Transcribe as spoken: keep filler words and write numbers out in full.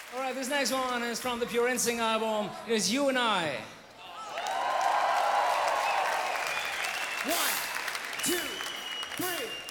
All right, this next one is from the Pure Instinct album. It is You and I. One, two, three.